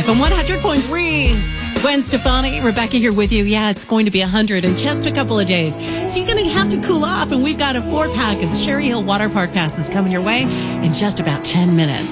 FM 100.3. Gwen Stefani, Rebecca here with you. Yeah, it's going to be 100 in just a couple of days. So you're going to have to cool off. And we've got a 4-pack of Cherry Hill Water Park passes coming your way in just about 10 minutes.